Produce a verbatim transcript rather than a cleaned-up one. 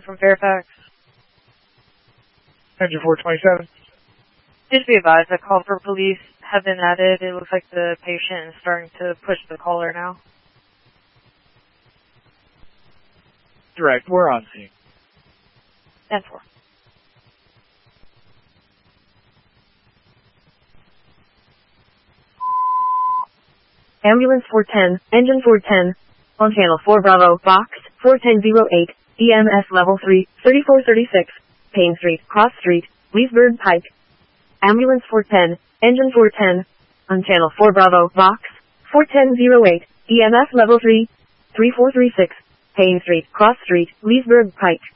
from Fairfax. Engine four twenty-seven. Just be advised, a call for police have been added. It looks like the patient is starting to push the caller now. Direct, we're on scene. ten four. Ambulance four ten, engine four ten, on channel four Bravo, box, four ten oh eight, E M S level three, thirty-four thirty-six, Payne Street, Cross Street, Leesburg Pike. Ambulance four ten, engine four ten, on channel four Bravo, box, four ten oh eight, E M S level three, thirty-four thirty-six, Payne Street, Cross Street, Leesburg Pike.